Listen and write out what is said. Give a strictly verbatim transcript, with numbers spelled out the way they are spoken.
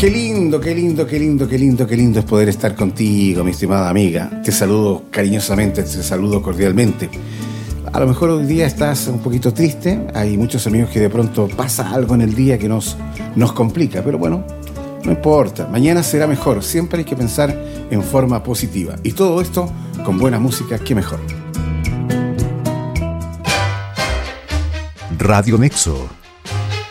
Qué lindo, qué lindo, qué lindo, qué lindo, qué lindo es poder estar contigo, mi estimada amiga. Te saludo cariñosamente, te saludo cordialmente. A lo mejor hoy día estás un poquito triste, hay muchos amigos que de pronto pasa algo en el día que nos, nos complica, pero bueno, no importa, mañana será mejor, siempre hay que pensar en forma positiva. Y todo esto con buena música, qué mejor. Radio Nexo.